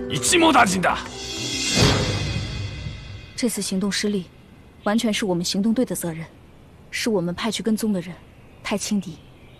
一網打尽的。 这次行动失利，完全是我们行动队的责任，是我们派去跟踪的人太轻敌。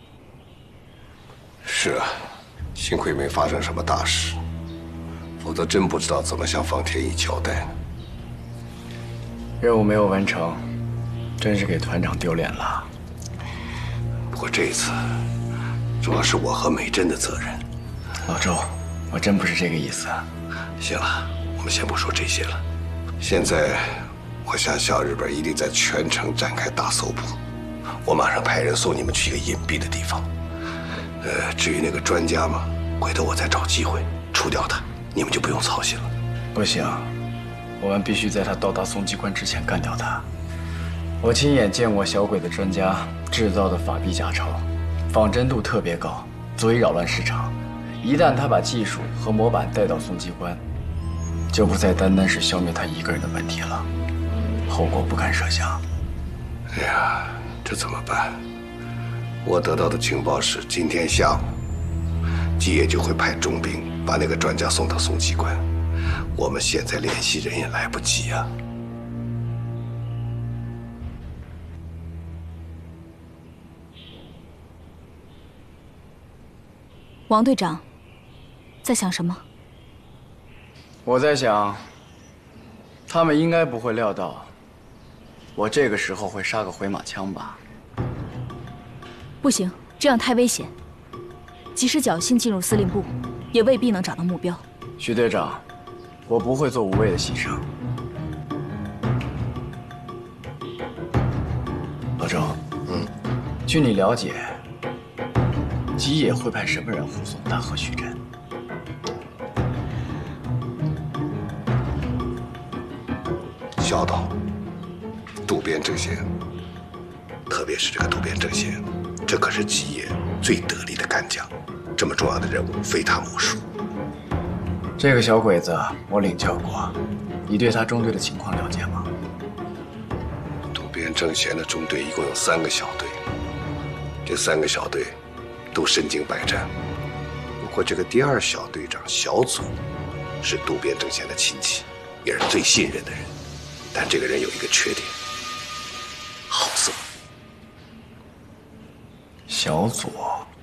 是啊，幸亏没发生什么大事，否则真不知道怎么向方天翼交代呢。 任务没有完成，真是给团长丢脸了。 不过这一次，主要是我和美珍的责任。 老周，我真不是这个意思。 行了，我们先不说这些了。现在，我想小日本一定在全城展开大搜捕，我马上派人送你们去一个隐蔽的地方。至于那个专家嘛，回头我再找机会除掉他，你们就不用操心了。 不行，我们必须在他到达松鸡关之前干掉他。我亲眼见过小鬼的专家制造的法币假钞，仿真度特别高，足以扰乱市场。一旦他把技术和模板带到松鸡关，就不再单单是消灭他一个人的问题了，后果不堪设想。 哎呀，这怎么办？我得到的情报是，今天下午，基野就会派重兵把那个专家送到松鸡关。我们现在联系人也来不及啊。 王队长，在想什么？ 我在想，他们应该不会料到，我这个时候会杀个回马枪吧？ 不行，这样太危险。即使侥幸进入司令部，也未必能找到目标。 徐队长，我不会做无谓的牺牲。老周，据你了解，吉野会派什么人护送大河须真？ 小岛、渡边正贤，特别是这个渡边正贤，这可是吉野最得力的干将，这么重要的任务非他莫属。 这个小鬼子我领教过，你对他中队的情况了解吗？ 渡边正贤的中队一共有3个小队，这3个小队都身经百战。不过这个第2小队长小佐是渡边正贤的亲戚，也是最信任的人。但这个人有一个缺点，好色。 小佐，